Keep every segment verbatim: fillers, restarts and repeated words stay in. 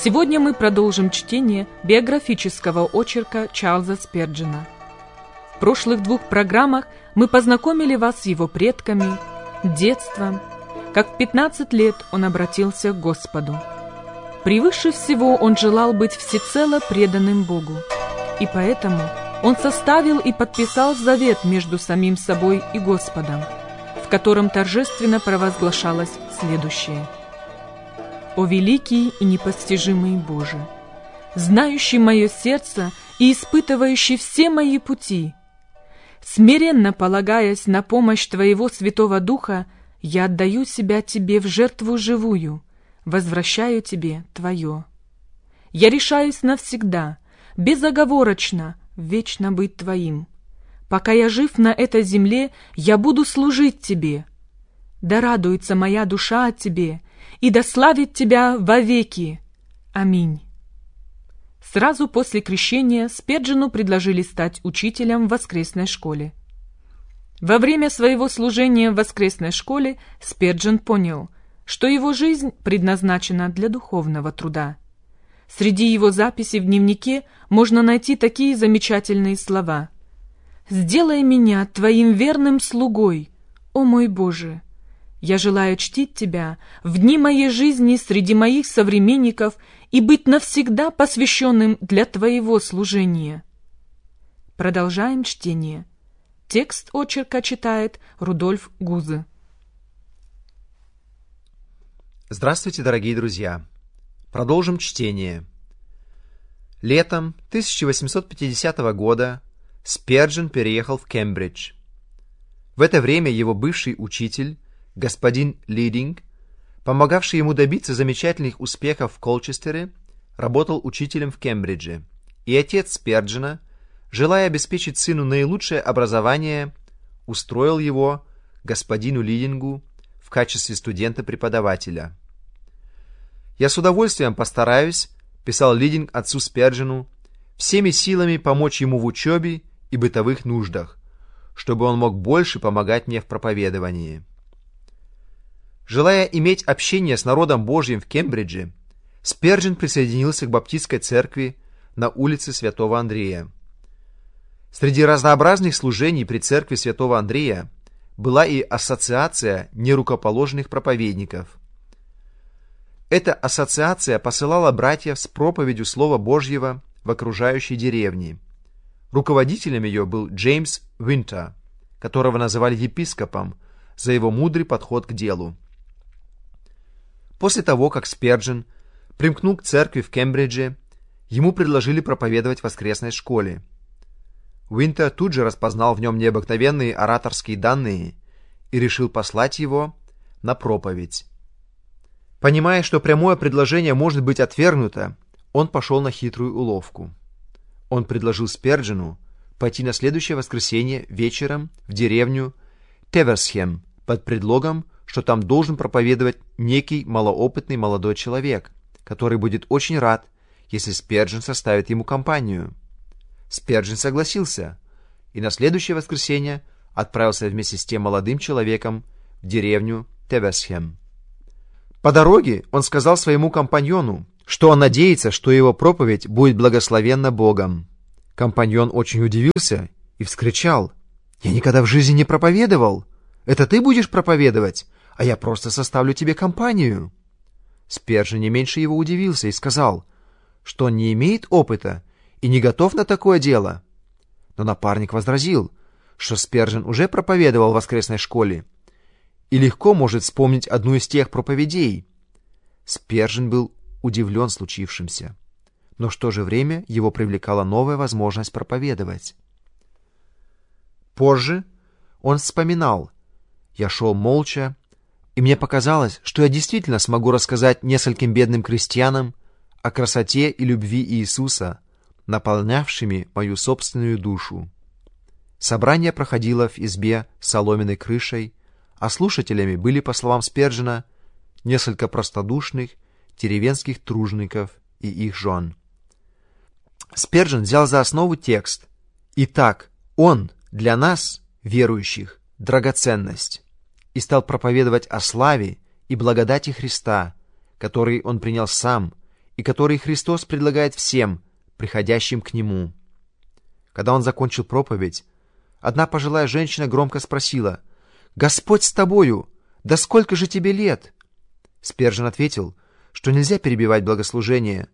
Сегодня мы продолжим чтение биографического очерка Чарльза Сперджена. В прошлых двух программах мы познакомили вас с его предками, детством, как в пятнадцать лет он обратился к Господу. Превыше всего он желал быть всецело преданным Богу, и поэтому он составил и подписал завет между самим собой и Господом, в котором торжественно провозглашалось следующее: «О великий и непостижимый Боже, знающий мое сердце и испытывающий все мои пути, смиренно полагаясь на помощь Твоего Святого Духа, я отдаю себя Тебе в жертву живую, возвращаю Тебе Твое. Я решаюсь навсегда, безоговорочно, вечно быть Твоим. Пока я жив на этой земле, я буду служить Тебе. Да радуется моя душа от Тебе, и да славит Тебя вовеки. Аминь». Сразу после крещения Сперджену предложили стать учителем в воскресной школе. Во время своего служения в воскресной школе Сперджен понял, что его жизнь предназначена для духовного труда. Среди его записей в дневнике можно найти такие замечательные слова: «Сделай меня Твоим верным слугой, о мой Боже! Я желаю чтить Тебя в дни моей жизни среди моих современников и быть навсегда посвященным для Твоего служения». Продолжаем чтение. Текст очерка читает Рудольф Гузе. Здравствуйте, дорогие друзья! Продолжим чтение. Летом тысяча восемьсот пятидесятого года Сперджен переехал в Кембридж. В это время его бывший учитель, господин Лидинг, помогавший ему добиться замечательных успехов в Колчестере, работал учителем в Кембридже, и отец Сперджена, желая обеспечить сыну наилучшее образование, устроил его господину Лидингу в качестве студента-преподавателя. «Я с удовольствием постараюсь», — писал Лидинг отцу Сперджену, «всеми силами помочь ему в учебе и бытовых нуждах, чтобы он мог больше помогать мне в проповедовании». Желая иметь общение с народом Божьим в Кембридже, Сперджен присоединился к баптистской церкви на улице Святого Андрея. Среди разнообразных служений при церкви Святого Андрея была и ассоциация нерукоположенных проповедников. Эта ассоциация посылала братьев с проповедью Слова Божьего в окружающей деревни. Руководителем ее был Джеймс Уинтер, которого называли епископом за его мудрый подход к делу. После того, как Сперджен примкнул к церкви в Кембридже, ему предложили проповедовать в воскресной школе. Уинтер тут же распознал в нем необыкновенные ораторские данные и решил послать его на проповедь. Понимая, что прямое предложение может быть отвергнуто, он пошел на хитрую уловку. Он предложил Сперджену пойти на следующее воскресенье вечером в деревню Теверсхем под предлогом, что там должен проповедовать некий малоопытный молодой человек, который будет очень рад, если Сперджен составит ему компанию. Сперджен согласился и на следующее воскресенье отправился вместе с тем молодым человеком в деревню Теверсхем. По дороге он сказал своему компаньону, что он надеется, что его проповедь будет благословенна Богом. Компаньон очень удивился и вскричал: «Я никогда в жизни не проповедовал! Это ты будешь проповедовать, а я просто составлю тебе компанию». Сперджен не меньше его удивился и сказал, что он не имеет опыта и не готов на такое дело. Но напарник возразил, что Сперджен уже проповедовал в воскресной школе и легко может вспомнить одну из тех проповедей. Сперджен был удивлен случившимся, но в то же время его привлекала новая возможность проповедовать. Позже он вспоминал: «Я шел молча, и мне показалось, что я действительно смогу рассказать нескольким бедным крестьянам о красоте и любви Иисуса, наполнявшими мою собственную душу». Собрание проходило в избе с соломенной крышей, а слушателями были, по словам Сперджена, несколько простодушных деревенских тружеников и их жен. Сперджен взял за основу текст: «Итак, Он для нас, верующих, драгоценность», и стал проповедовать о славе и благодати Христа, который Он принял сам и который Христос предлагает всем, приходящим к Нему. Когда он закончил проповедь, одна пожилая женщина громко спросила: «Господь с тобою! Да сколько же тебе лет?» Спержен ответил, что нельзя перебивать богослужение.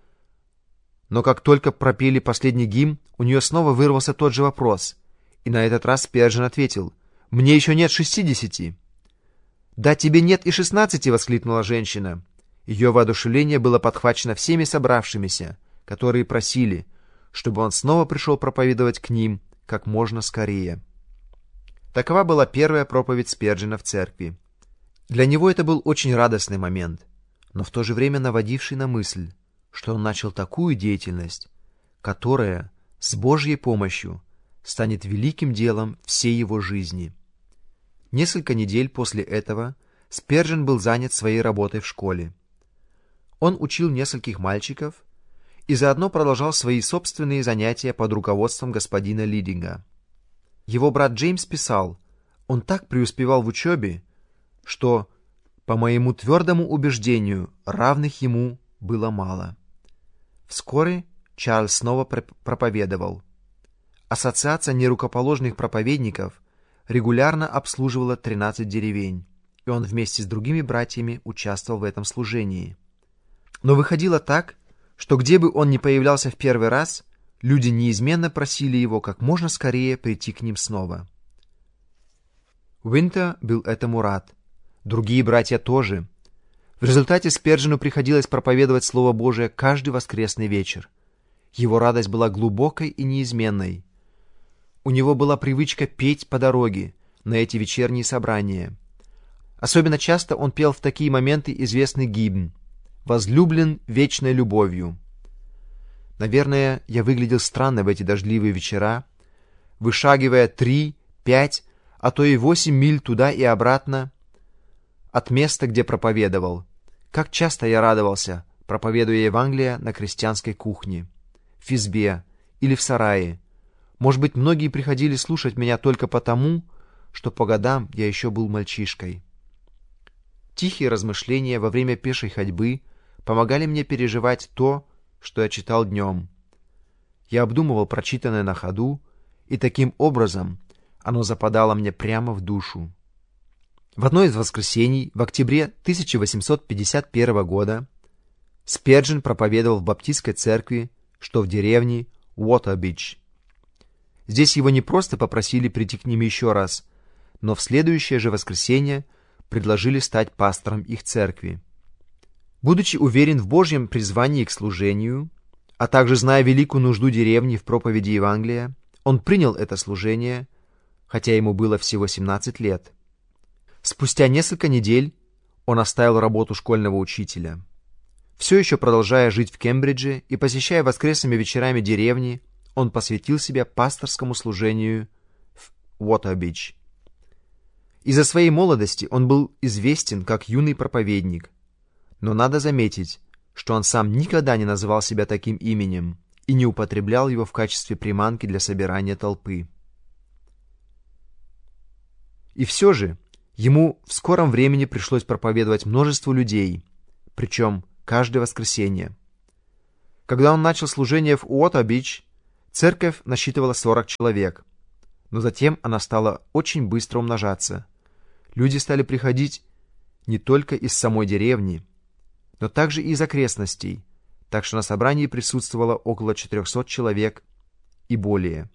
Но как только пропели последний гимн, у нее снова вырвался тот же вопрос, и на этот раз Спержен ответил: «Мне еще нет шестидесяти». «Да тебе нет и шестнадцати!» — воскликнула женщина. Ее воодушевление было подхвачено всеми собравшимися, которые просили, чтобы он снова пришел проповедовать к ним как можно скорее. Такова была первая проповедь Спержена в церкви. Для него это был очень радостный момент, но в то же время наводивший на мысль, что он начал такую деятельность, которая с Божьей помощью станет великим делом всей его жизни. Несколько недель после этого Спержен был занят своей работой в школе. Он учил нескольких мальчиков и заодно продолжал свои собственные занятия под руководством господина Лидинга. Его брат Джеймс писал: «Он так преуспевал в учебе, что, по моему твердому убеждению, равных ему было мало». Вскоре Чарльз снова проповедовал. Ассоциация нерукоположных проповедников регулярно обслуживала тринадцать деревень, и он вместе с другими братьями участвовал в этом служении. Но выходило так, что где бы он ни появлялся в первый раз, люди неизменно просили его как можно скорее прийти к ним снова. Уинтер был этому рад. Другие братья тоже. В результате Спержену приходилось проповедовать Слово Божие каждый воскресный вечер. Его радость была глубокой и неизменной. У него была привычка петь по дороге на эти вечерние собрания. Особенно часто он пел в такие моменты известный гимн «Возлюблен вечной любовью». Наверное, я выглядел странно в эти дождливые вечера, вышагивая три, пять, а то и восемь миль туда и обратно от места, где проповедовал. Как часто я радовался, проповедуя Евангелие на крестьянской кухне, в избе или в сарае. Может быть, многие приходили слушать меня только потому, что по годам я еще был мальчишкой. Тихие размышления во время пешей ходьбы помогали мне переживать то, что я читал днем. Я обдумывал прочитанное на ходу, и таким образом оно западало мне прямо в душу. В одно из воскресений в октябре тысяча восемьсот пятьдесят первого года Спержен проповедовал в баптистской церкви, что в деревне Уотер-Бич. Здесь его не просто попросили прийти к ним еще раз, но в следующее же воскресенье предложили стать пастором их церкви. Будучи уверен в Божьем призвании к служению, а также зная великую нужду деревни в проповеди Евангелия, он принял это служение, хотя ему было всего семнадцать лет. Спустя несколько недель он оставил работу школьного учителя. Все еще продолжая жить в Кембридже и посещая воскресными вечерами деревни, он посвятил себя пасторскому служению в Уотер-Бич. Из-за своей молодости он был известен как юный проповедник, но надо заметить, что он сам никогда не называл себя таким именем и не употреблял его в качестве приманки для собирания толпы. И все же ему в скором времени пришлось проповедовать множеству людей, причем каждое воскресенье. Когда он начал служение в Уотер-Бич, церковь насчитывала сорок человек, но затем она стала очень быстро умножаться. Люди стали приходить не только из самой деревни, но также и из окрестностей, так что на собрании присутствовало около четырехсот человек и более.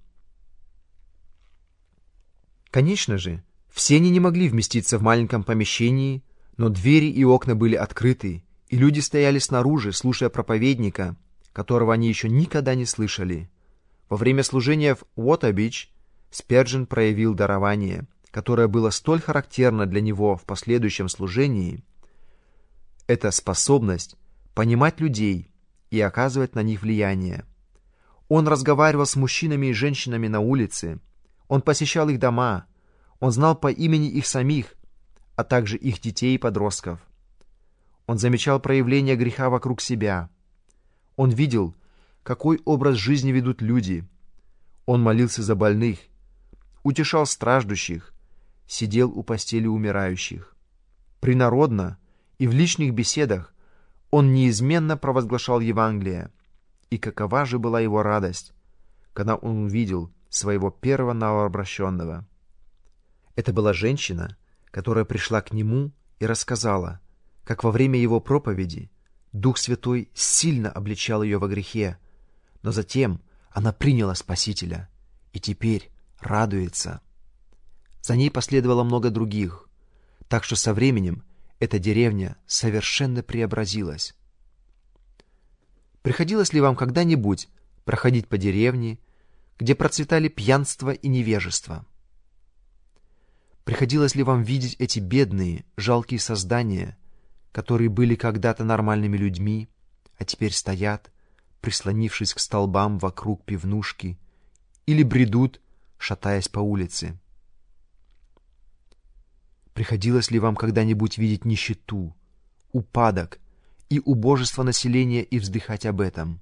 Конечно же, все они не могли вместиться в маленьком помещении, но двери и окна были открыты, и люди стояли снаружи, слушая проповедника, которого они еще никогда не слышали. Во время служения в Уотер-Бич Спержен проявил дарование, которое было столь характерно для него в последующем служении. Это способность понимать людей и оказывать на них влияние. Он разговаривал с мужчинами и женщинами на улице, он посещал их дома, он знал по имени их самих, а также их детей и подростков. Он замечал проявления греха вокруг себя. Он видел, какой образ жизни ведут люди. Он молился за больных, утешал страждущих, сидел у постели умирающих. Принародно и в личных беседах он неизменно провозглашал Евангелие. И какова же была его радость, когда он увидел своего первого новообращенного. Это была женщина, которая пришла к нему и рассказала, как во время его проповеди Дух Святой сильно обличал ее во грехе, но затем она приняла Спасителя и теперь радуется. За ней последовало много других, так что со временем эта деревня совершенно преобразилась. Приходилось ли вам когда-нибудь проходить по деревне, где процветали пьянство и невежество? Приходилось ли вам видеть эти бедные, жалкие создания, которые были когда-то нормальными людьми, а теперь стоят, прислонившись к столбам вокруг пивнушки, или бредут, шатаясь по улице? Приходилось ли вам когда-нибудь видеть нищету, упадок и убожество населения и вздыхать об этом?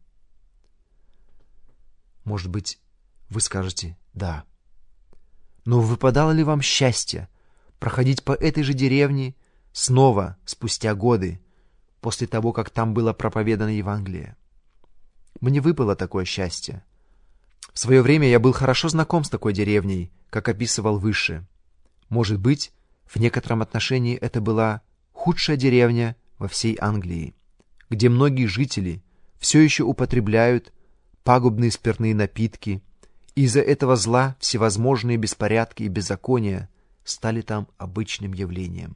Может быть, вы скажете «да». Но выпадало ли вам счастье проходить по этой же деревне снова спустя годы, после того, как там было проповедано Евангелие? Мне выпало такое счастье. В свое время я был хорошо знаком с такой деревней, как описывал выше. Может быть, в некотором отношении это была худшая деревня во всей Англии, где многие жители все еще употребляют пагубные спиртные напитки, и из-за этого зла всевозможные беспорядки и беззакония стали там обычным явлением.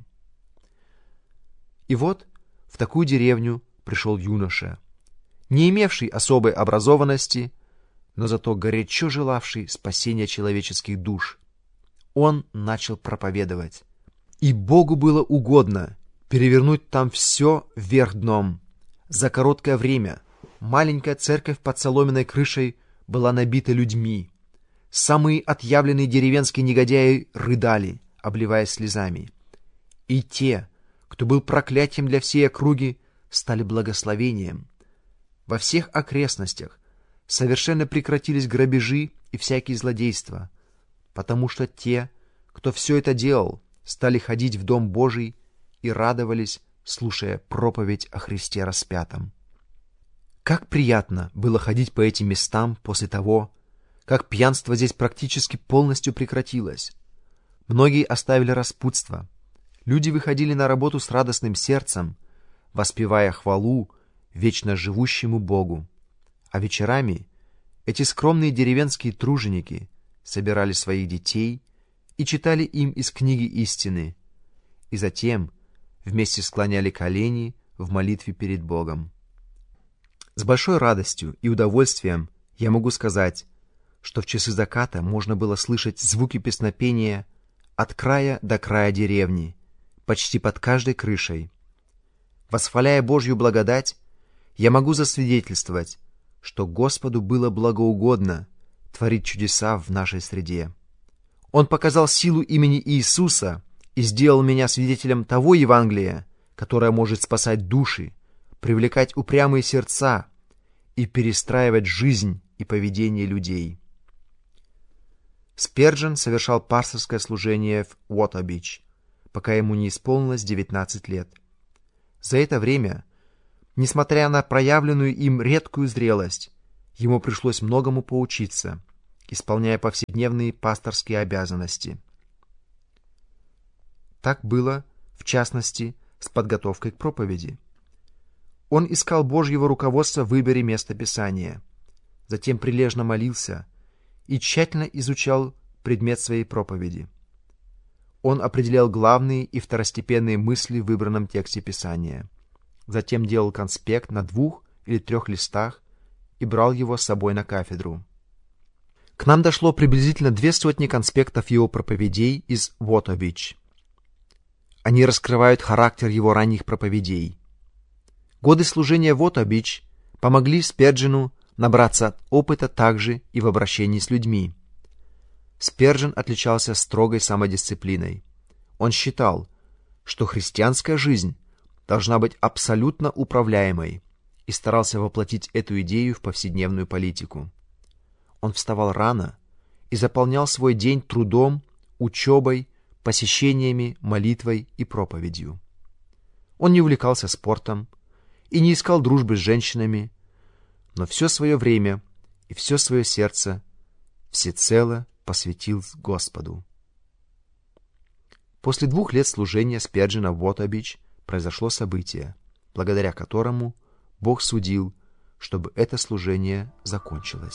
И вот в такую деревню пришел юноша, не имевший особой образованности, но зато горячо желавший спасения человеческих душ. Он начал проповедовать, и Богу было угодно перевернуть там все вверх дном. За короткое время маленькая церковь под соломенной крышей была набита людьми. Самые отъявленные деревенские негодяи рыдали, обливаясь слезами. И те, кто был проклятием для всей округи, стали благословением. Во всех окрестностях совершенно прекратились грабежи и всякие злодейства, потому что те, кто все это делал, стали ходить в Дом Божий и радовались, слушая проповедь о Христе распятом. Как приятно было ходить по этим местам после того, как пьянство здесь практически полностью прекратилось. Многие оставили распутство. Люди выходили на работу с радостным сердцем, воспевая хвалу вечно живущему Богу. А вечерами эти скромные деревенские труженики собирали своих детей и читали им из книги истины, и затем вместе склоняли колени в молитве перед Богом. С большой радостью и удовольствием я могу сказать, что в часы заката можно было слышать звуки песнопения от края до края деревни, почти под каждой крышей. Восхваляя Божью благодать, я могу засвидетельствовать, что Господу было благоугодно творить чудеса в нашей среде. Он показал силу имени Иисуса и сделал меня свидетелем того Евангелия, которое может спасать души, привлекать упрямые сердца и перестраивать жизнь и поведение людей. Спержен совершал пасторское служение в Уотербич, пока ему не исполнилось девятнадцать лет. За это время, несмотря на проявленную им редкую зрелость, ему пришлось многому поучиться, исполняя повседневные пасторские обязанности. Так было, в частности, с подготовкой к проповеди. Он искал Божьего руководства в выборе места Писания, затем прилежно молился и тщательно изучал предмет своей проповеди. Он определял главные и второстепенные мысли в выбранном тексте Писания, затем делал конспект на двух или трех листах и брал его с собой на кафедру. К нам дошло приблизительно две сотни конспектов его проповедей из Уотербич. Они раскрывают характер его ранних проповедей. Годы служения в Уотербич помогли Спержену набраться опыта также и в обращении с людьми. Спержен отличался строгой самодисциплиной. Он считал, что христианская жизнь должна быть абсолютно управляемой, и старался воплотить эту идею в повседневную политику. Он вставал рано и заполнял свой день трудом, учебой, посещениями, молитвой и проповедью. Он не увлекался спортом и не искал дружбы с женщинами, но все свое время и все свое сердце всецело посвятил Господу. После двух лет служения Спержена в Уотербич произошло событие, благодаря которому Бог судил, чтобы это служение закончилось.